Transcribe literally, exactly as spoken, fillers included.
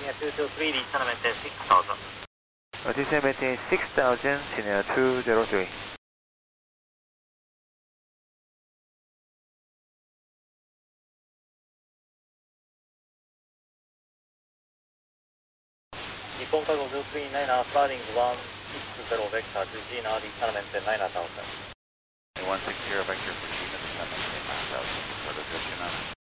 two two three, descend maintain six thousand. Descend maintain six thousand, Senior two zero three. 日本カゴツースリーナイナー、スターリングワンシックスゼロベクター、ジーナー、ディスターメンテナイナータウン。 one six zero vector for G, descend maintain nine thousand, for the Juna.